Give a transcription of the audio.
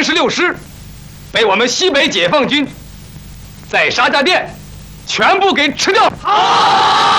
36师被我们西北解放军在沙家店全部给吃掉了。